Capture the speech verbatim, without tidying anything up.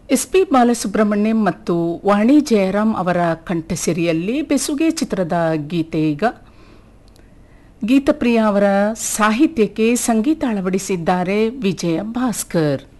S P Balasubrahmanyam ಮತ್ತು ವಾಣಿ ಜಯರಾಮ್ ಅವರ ಕಂಠಸಿರಿಯಲ್ಲಿ ಬೆಸುಗೆ ಚಿತ್ರದ ಗೀತೆ ಈಗ. ಗೀತಪ್ರಿಯ ಅವರ ಸಾಹಿತ್ಯಕ್ಕೆ ಸಂಗೀತ ಅಳವಡಿಸಿದ್ದಾರೆ ವಿಜಯ ಭಾಸ್ಕರ್.